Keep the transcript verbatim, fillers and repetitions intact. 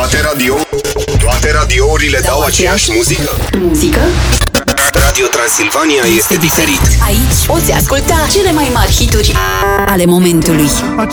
Toate radio Toate radiourile dau, dau aceeași muzică? Muzică? Radio Transilvania este diferit. Aici poți asculta cele mai mari hituri ale momentului.